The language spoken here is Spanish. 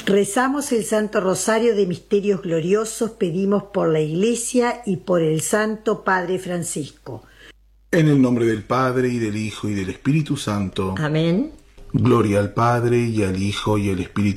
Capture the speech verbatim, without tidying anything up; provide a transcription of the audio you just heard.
Rezamos el Santo Rosario de Misterios Gloriosos, pedimos por la Iglesia y por el Santo Padre Francisco. En el nombre del Padre, y del Hijo, y del Espíritu Santo. Amén. Gloria al Padre, y al Hijo, y al Espíritu